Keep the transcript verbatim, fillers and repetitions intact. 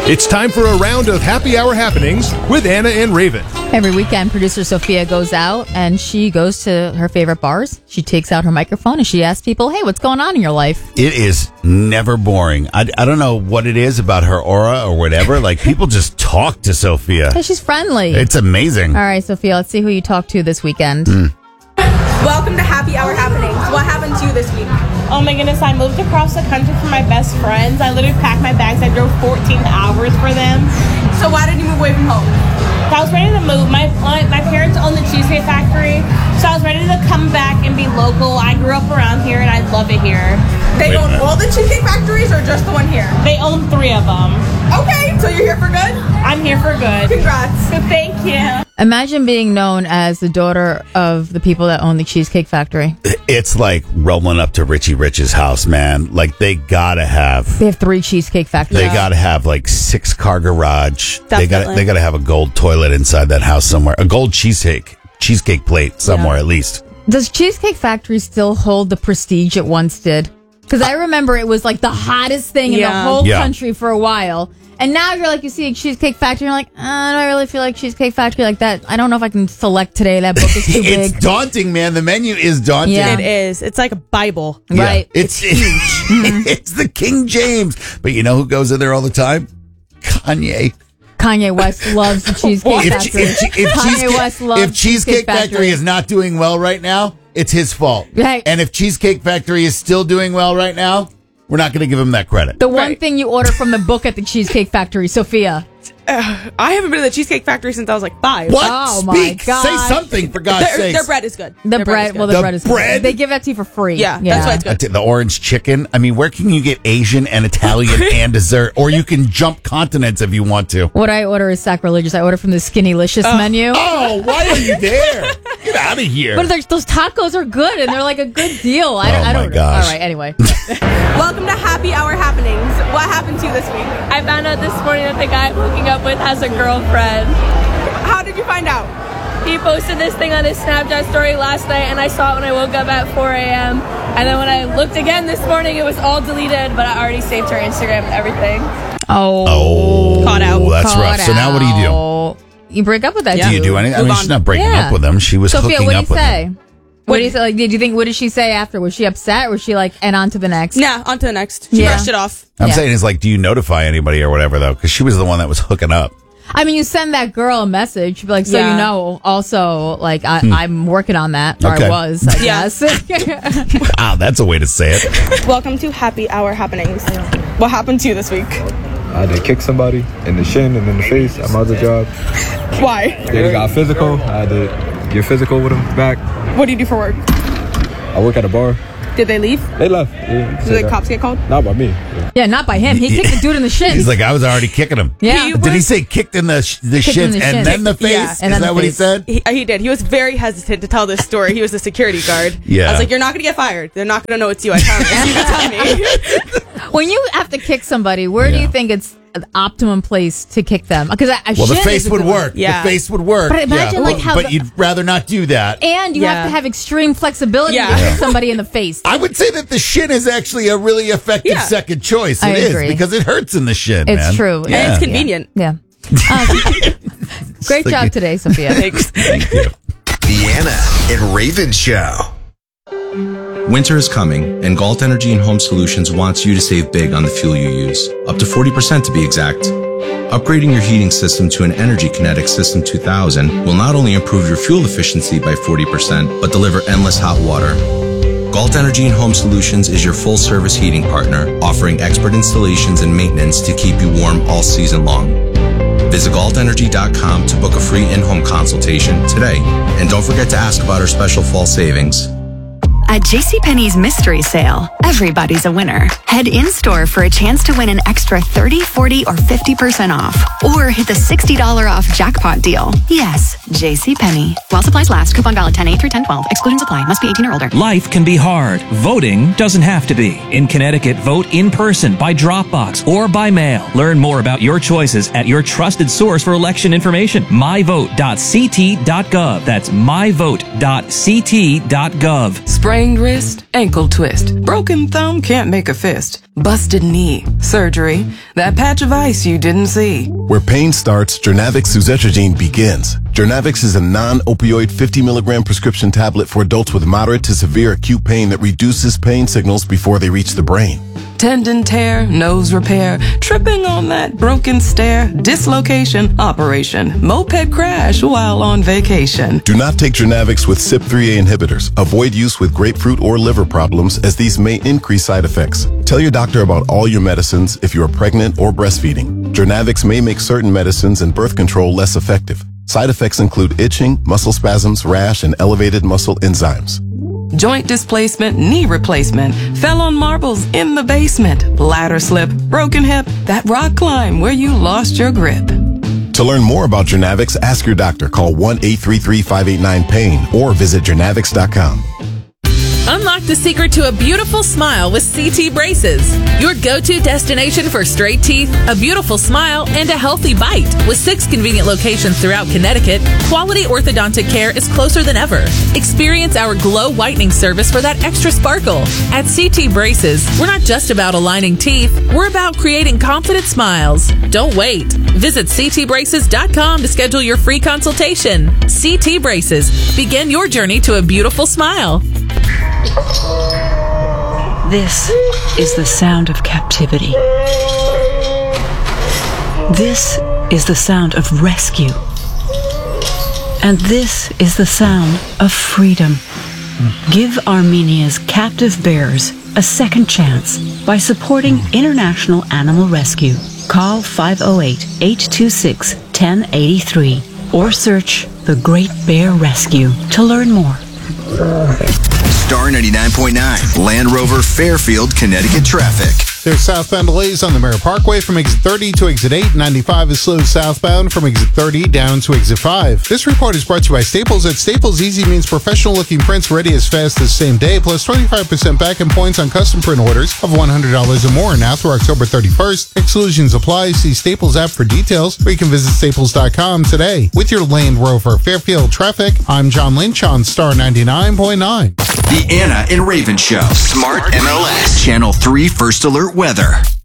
It's time for a round of happy hour happenings with Anna and Raven. Every weekend, producer Sophia goes out and she goes to her favorite bars. She takes out her microphone and she asks people, hey, what's going on in your life? It is never boring. I, I don't know what it is about her aura or whatever. Like, people just talk to Sophia. Hey, she's friendly. It's amazing. All right, Sophia, let's see who you talk to this weekend. Mm. Welcome to Happy Hour Happenings. What happened to you this week? Oh my goodness, I moved across the country for my best friends. I literally packed my bags. I drove fourteen hours for them. So why did you move away from home? So I was ready to move. My my parents own the Cheesecake Factory, so I was ready to come back and be local. I grew up around here and I love it here. They Wait, own uh, all the Cheesecake Factories or just the one here? They own three of them. Okay, so you're here for good? I'm here for good. Congrats. Thank you. Imagine being known as the daughter of the people that own the Cheesecake Factory. It's like rolling up to Richie Rich's house, man. Like, they gotta have... They have three Cheesecake Factories. They gotta have like six car garage. They gotta Definitely. they gotta have a gold toilet inside that house somewhere. A gold cheesecake cheesecake plate somewhere Yeah. at least. Does Cheesecake Factory still hold the prestige it once did? Because I remember it was like the hottest thing in the Yeah. whole Yeah. country for a while. And now you're like, you see a Cheesecake Factory, you're like, uh, do I really feel like Cheesecake Factory like that? I don't know if I can select today. That book is too It's big. daunting, man. The menu is daunting. Yeah. It is. It's like a Bible. Yeah. Right. It's huge. It's the King James. But you know who goes in there all the time? Kanye. Kanye West loves the Cheesecake If, Factory. if, if, Kanye Cheesecake, West loves if Cheesecake Factory. Factory is not doing well right now, it's his fault. Right. And if Cheesecake Factory is still doing well right now, we're not going to give him that credit. The one Right. thing you order from the book at the Cheesecake Factory, Sophia. Uh, I haven't been to the Cheesecake Factory since I was like five. What? Oh, my Speak. gosh. Say something, for God's Their, sake. their bread is good. The Their bread, is good. well, the, The bread is bread? They give that to you for free. Yeah, that's why it's good. The orange chicken. I mean, where can you get Asian and Italian and dessert? Or you can jump continents if you want to. What I order is sacrilegious. I order from the Skinnylicious menu. Oh, why are you there? Get out of here. But there's- those tacos are good, and they're like a good deal. I, Oh, I my don't know. gosh. All right, anyway. Welcome to Happy Hour Happenings. What happened to you this week? I found out this morning that the guy I'm hooking up with has a girlfriend. How did you find out? He posted this thing on his Snapchat story last night, and I saw it when I woke up at four a.m. And then when I looked again this morning, it was all deleted, but I already saved her Instagram and everything. Oh. Oh, Caught out. that's Caught rough. So now what do you do? out. You break up with that Do dude. you do anything? I Move mean, on. she's not breaking Yeah. up with him. She was Sophia, hooking what do you up with say? him. What do you say? Like, did you think? What did she say after? Was she upset? Was she like, and on to the next? Nah, on to the next. She Yeah. brushed it off. I'm Yeah. saying is like, do you notify anybody or whatever though? Because she was the one that was hooking up. I mean, you send that girl a message, be like, so Yeah. you know. Also, like, I, I'm working on that. Or Hmm. Okay. I was, I Yeah. guess. Wow, that's a way to say it. Welcome to Happy Hour Happenings. What happened to you this week? I had to kick somebody in the shin and in the face at my other job. Why? They got physical. I had to get physical with them back. What do you do for work? I work at a bar. Did they leave? They left. Yeah, Did the cops get called? Not by me. Yeah. Yeah, not by him. He kicked the dude in the shins. He's like, I was already kicking him. yeah. He Did he say kicked in the sh- the Kicked in shins the and shins. then the face? Yeah, Is and then that the what he face. said? He, he did. He was very hesitant to tell this story. He was the security guard. Yeah. I was like, you're not going to get fired. They're not going to know it's you. I promise. You can tell me. When you have to kick somebody, where do Yeah. you think it's an optimum place to kick them? Because a Well, the shin face is a would good one. work. Yeah. The face would work. But imagine, yeah. like, how But the- you'd rather not do that. And you Yeah. have to have extreme flexibility Yeah. to kick somebody in the face. I would say that the shin is actually a really effective Yeah. second choice. I It is agree. because it hurts in the shin. It's man. true. Yeah. And it's convenient. Yeah. Um, great like job you- today, Sophia. Thanks. Thank you. The Anna and Raven Show. Winter is coming, and Galt Energy and Home Solutions wants you to save big on the fuel you use, up to forty percent to be exact. Upgrading your heating system to an Energy Kinetic System two thousand will not only improve your fuel efficiency by forty percent, but deliver endless hot water. Galt Energy and Home Solutions is your full-service heating partner, offering expert installations and maintenance to keep you warm all season long. Visit galt energy dot com to book a free in-home consultation today. And don't forget to ask about our special fall savings. At JCPenney's mystery sale, everybody's a winner. Head in-store for a chance to win an extra thirty, forty, or fifty percent off. Or hit the sixty dollars off jackpot deal. Yes, JCPenney. While supplies last, coupon valid ten eight through ten twelve. Exclusions apply. Must be eighteen or older. Life can be hard. Voting doesn't have to be. In Connecticut, vote in person, by Dropbox, or by mail. Learn more about your choices at your trusted source for election information, my vote dot c t dot gov. That's my vote dot c t dot gov. Spread Sprained wrist, ankle twist. Broken thumb, can't make a fist. Busted knee, surgery. That patch of ice you didn't see. Where pain starts, Jernavix suzetrigine begins. Jernavix is a non-opioid fifty milligram prescription tablet for adults with moderate to severe acute pain that reduces pain signals before they reach the brain. Tendon tear, nose repair, tripping on that broken stair, dislocation, operation, moped crash while on vacation. Do not take Jernavix with C Y P three A inhibitors. Avoid use with grapefruit or liver problems as these may increase side effects. Tell your doctor about all your medicines if you are pregnant or breastfeeding. Jernavix may make certain medicines and birth control less effective. Side effects include itching, muscle spasms, rash, and elevated muscle enzymes. Joint displacement, knee replacement, fell on marbles in the basement, bladder slip, broken hip, that rock climb where you lost your grip. To learn more about Jernavix, ask your doctor. Call one eight three three, five eight nine, pain or visit jernavix dot com. Unlock the secret to a beautiful smile with C T Braces. Your go-to destination for straight teeth, a beautiful smile, and a healthy bite. With six convenient locations throughout Connecticut, quality orthodontic care is closer than ever. Experience our glow whitening service for that extra sparkle. At C T Braces, we're not just about aligning teeth, we're about creating confident smiles. Don't wait. Visit c t braces dot com to schedule your free consultation. C T Braces. Begin your journey to a beautiful smile. This is the sound of captivity. This is the sound of rescue. And this is the sound of freedom. Give Armenia's captive bears a second chance by supporting International Animal Rescue. Call five oh eight, eight two six, one oh eight three or search The Great Bear Rescue to learn more. Star ninety-nine point nine, Land Rover Fairfield, Connecticut traffic. There's southbound delays on the Merritt Parkway from exit thirty to exit eight. ninety-five is slow southbound from exit thirty down to exit five. This report is brought to you by Staples. At Staples, easy means professional-looking prints ready as fast as same day, plus twenty-five percent back-end points on custom print orders of one hundred dollars or more. Now through October thirty-first. Exclusions apply. See Staples app for details, or you can visit staples dot com today. With your Land Rover Fairfield traffic, I'm John Lynch on Star ninety-nine point nine. The Anna and Raven Show. Smart M L S. Channel three First Alert Weather.